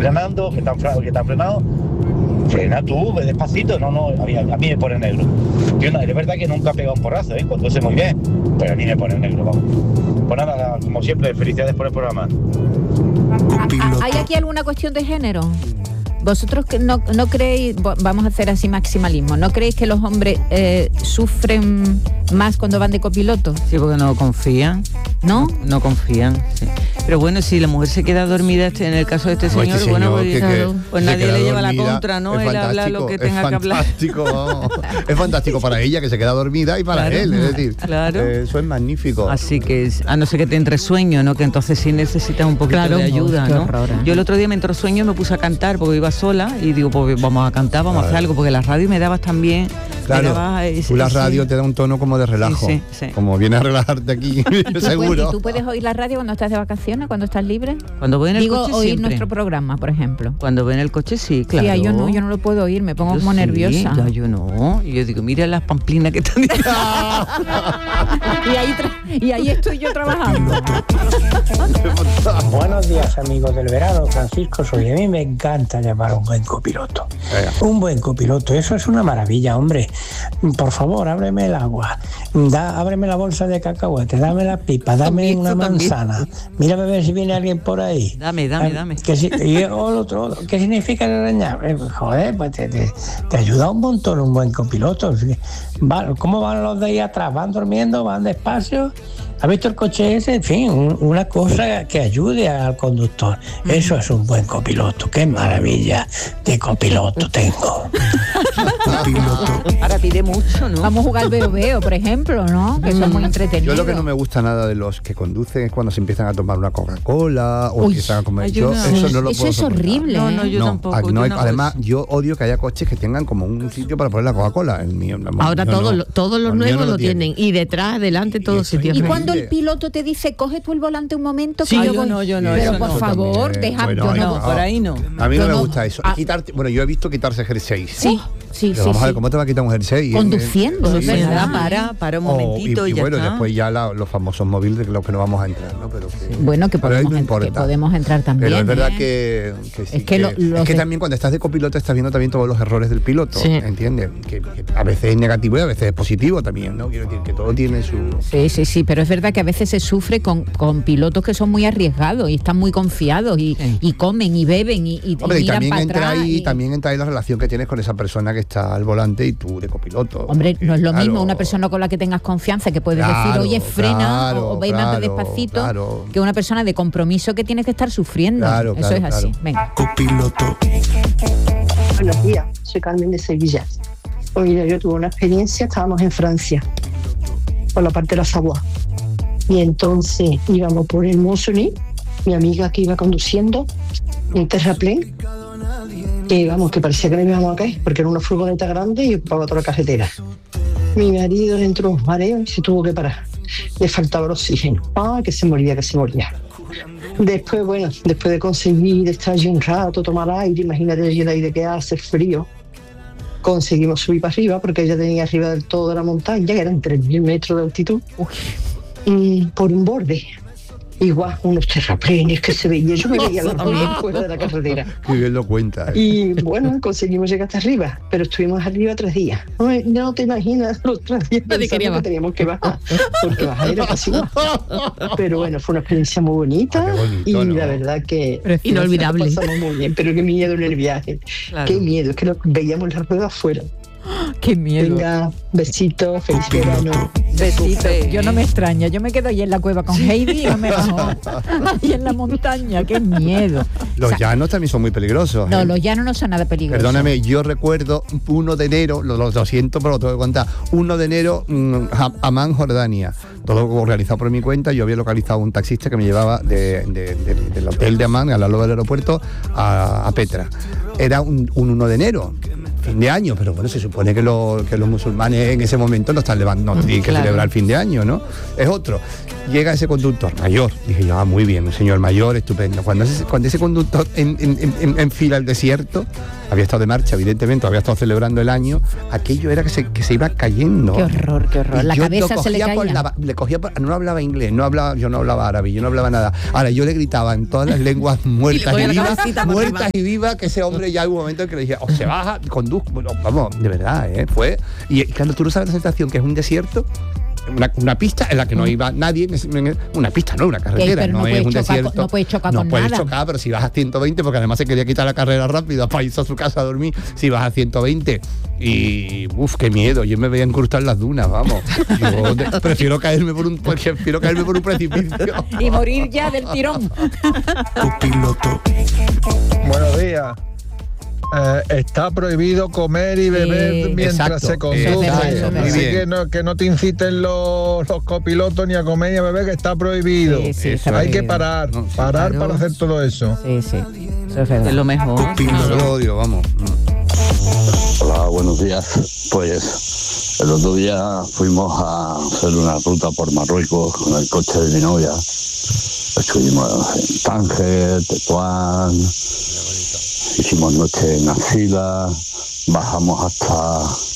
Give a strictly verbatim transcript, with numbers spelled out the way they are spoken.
frenando, que están, que están frenados. Frena tú, ve despacito, no, no, a mí, a mí me pone negro. Yo no, es verdad que nunca pega un porrazo, ¿eh? Conduce muy bien, pero a mí me pone negro, vamos. Pues nada, como siempre, felicidades por el programa. ¿Hay aquí alguna cuestión de género? Vosotros que no, no creéis, vamos a hacer así maximalismo, ¿no creéis que los hombres eh, sufren más cuando van de copiloto? Sí, porque no confían. ¿No? No confían, sí. Pero bueno, si la mujer se queda dormida, este, en el caso de este Pues señor, este bueno, señor pues, que- claro, que pues se nadie queda le lleva la dormida, contra, ¿no? es Él habla lo que fantástico, tenga es que hablar. fantástico, vamos. Es fantástico para ella, que se queda dormida, y para Claro, él, es decir, claro. eh, eso es magnífico. Así que, es- a no ser que te entre sueño, ¿no? Que entonces sí necesitas un poquito Claro, de ayuda, qué ¿no? horror, ¿eh? Yo el otro día me entró sueño y me puse a cantar porque iba sola y digo, pues vamos a cantar, vamos a hacer Claro. algo, porque la radio me dabas también... Claro, me dabas ese- tú la ese- radio te da un tono como de relajo, Sí, sí, sí. como viene a relajarte aquí, ¿Tú seguro. puedes, ¿Tú puedes oír la radio cuando estás de vacaciones, cuando estás libre? Cuando voy en el Digo, coche oír siempre. nuestro programa, por ejemplo. Cuando voy en el coche sí, claro. Sí, yo no, yo no lo puedo oír, me pongo Yo como sí, nerviosa. Ya yo no. Y yo digo, mira las pamplinas que están diciendo. y, ahí tra- y ahí estoy yo trabajando. Buenos días, amigos del verano. Francisco soy. A mí me encanta llamar a un buen copiloto. Un buen copiloto, eso es una maravilla, hombre. Por favor, ábreme el agua. Da, ábreme la bolsa de cacahuete, dame la pipa, dame También, una tú también. manzana. Mírame a ver si viene alguien por ahí. Dame, dame, Ah, dame. que si- y o lo otro, ¿qué significa el arañar? Eh, Joder, pues te, te- te ayuda un montón un buen copiloto. Va- ¿Cómo van los de ahí atrás? ¿Van durmiendo? ¿Van despacio? ¿Ha visto el coche ese? En fin, un- una cosa que ayude al conductor. Eso es un buen copiloto. ¡Qué maravilla de copiloto tengo! Ahora pide mucho, ¿no? Vamos a jugar veo veo, por ejemplo, ¿no? Que son muy entretenidos. Yo lo que no me gusta nada de los que conducen es cuando se empiezan a tomar una Coca-Cola o Uy, empiezan a comer. ay, Yo yo no. eso no lo Eso puedo es soportar. horrible. No, no, ¿eh? yo No, tampoco. ah, yo no hay- no hago además, eso. yo odio que haya coches que tengan como un sitio para poner la Coca-Cola. El mío, el Ahora mío todos no. lo- todos los El mío nuevos no lo tienen. Y detrás, adelante, todos eso sitios. Y es cuando el horrible. piloto te dice, coge tú el volante un momento, que Sí, yo yo voy. no, yo no, Pero eso por no. favor, También, deja. bueno, yo ahí no no. voy- Por ahí no. A mí no Yo me no. gusta eso. Ah. Quitarte, bueno, yo he visto quitarse jersey. Sí, sí, Pero sí. vamos a ver, sí. ¿cómo te va a quitar un jersey? Conduciendo, Sí, es sí. verdad. Nada, para, para un O- momentito y, y, y ya bueno, está. después ya la- los famosos móviles de los que no vamos a entrar, ¿no? Pero que, Bueno, que pero ahí podemos, no en- que importa. podemos entrar también. Pero es verdad ¿eh? que, que sí, Es que lo- los es que de- también cuando estás de copiloto estás viendo también todos los errores del piloto, Sí. ¿entiendes? Que, que a veces es negativo y a veces es positivo también, ¿no? Quiero decir que todo tiene su... Sí, sí, sí, pero es verdad que a veces se sufre con, con pilotos que son muy arriesgados y están muy confiados y, Sí. y comen y beben y, y, Hombre, y y miran también para entra atrás. ahí, y- también entra ahí la relación que tienes con esa persona que está al volante y tú de copiloto. Hombre, no es lo Claro. mismo una persona con la que tengas confianza que puedes Claro, decir, oye, frena claro, o, o ve más claro, despacito, claro. que una persona de compromiso que tienes que estar sufriendo. Claro, Eso claro, es así. claro. Venga. Copiloto. Buenos días, soy Carmen de Sevilla. Pues mira, yo tuve una experiencia, estábamos en Francia, por la parte de la Savoie. Y entonces íbamos por el Mosony, mi amiga que iba conduciendo, un terraplén, que vamos, que parecía que no íbamos a caer, porque era una furgoneta grande y ocupaba toda la carretera. Mi marido le entró un mareo y se tuvo que parar. Le faltaba el oxígeno. Ah, que se moría, que se moría. Después, bueno, después de conseguir estar allí un rato, tomar aire, imagínate allí el aire que hace, frío, conseguimos subir para arriba, porque ella tenía arriba del todo de la montaña, que eran tres mil metros de altitud, y por un borde. Igual, unos terraplenes que se veía, yo me veía la también fuera de la carretera. Qué bien lo cuenta. ¿eh? Y bueno, conseguimos llegar hasta arriba, pero estuvimos arriba tres días. No, no te imaginas los tres días Nadie quería pensando que bajar. teníamos que bajar, porque bajar era casi igual. Pero bueno, fue una experiencia muy bonita. Ah, qué bonito, y ¿no? la verdad que Inolvidable. lo pasamos muy bien, pero qué miedo en el viaje. Claro. Qué miedo, es que lo, veíamos las ruedas afuera. Qué miedo. Venga, besitos, feliz verano. Besito. Yo no me extraña, yo me quedo ahí en la cueva con Heidi y no me bajo. Ahí en la montaña, qué miedo. Los O sea, llanos también son muy peligrosos. no, ¿eh? los llanos no son nada peligrosos. Perdóname, yo recuerdo uno de enero, lo, lo, lo siento, pero lo tengo que contar. uno de enero, mm, Ha- Amán, Jordania. Todo organizado por mi cuenta. Yo había localizado un taxista que me llevaba de, de- de- del hotel de Amán, al lado del aeropuerto, a, a Petra. Era un, un uno de enero, fin de año, pero bueno, se supone que, lo- que los musulmanes en ese momento no están levantando, no tienen que Claro. celebrar el fin de año, ¿no? Es otro. Llega ese conductor mayor. Dije yo, ah, muy bien, un señor mayor, estupendo. Cuando ese, cuando ese conductor en, en, en, en fila al desierto, había estado de marcha, evidentemente, había estado celebrando el año, aquello era que se, que se iba cayendo. Qué horror, qué horror. Y La yo cabeza lo se le cogía por caía. la- le cogía por- no hablaba inglés, no hablaba, yo no hablaba árabe, yo no hablaba nada. Ahora yo le gritaba en todas las lenguas muertas cogía y, la vivas, cabecita por muertas arriba. y vivas, que ese hombre ya hubo un momento en que le dije, o se baja, conduzco, bueno, vamos, de verdad, ¿eh? Fue. Y, y cuando tú no sabes la sensación que es un desierto. Una, una pista en la que no iba nadie, en ese- en- una pista, no, una carretera, pero no no, es puedes un chocar con- desierto. no puedes chocar no con puedes nada. chocar, pero si vas a ciento veinte, porque además se quería quitar la carrera rápido para irse a su casa a dormir, si vas a ciento veinte. Y, uff, qué miedo, yo me veía incrustar en las dunas, vamos. Yo de- prefiero caerme por un prefiero caerme por un precipicio. Y morir ya del tirón. Buenos días. Eh, está prohibido comer y beber Sí. mientras Exacto, se conduce. eso es verdad, eso es muy Así bien. que no, que no te inciten los, los copilotos ni a comer ni a beber, que está prohibido. Sí, sí, Eso está Hay que prohibido. parar, No, sí, parar claro. para hacer todo eso. Sí, sí. Eso es verdad. Es lo mejor. Yo lo odio, vamos. Hola, buenos días. Pues el otro día fuimos a hacer una ruta por Marruecos con el coche de mi novia. Estuvimos en Tánger, Tetuán, hicimos noche en Asila, bajamos hasta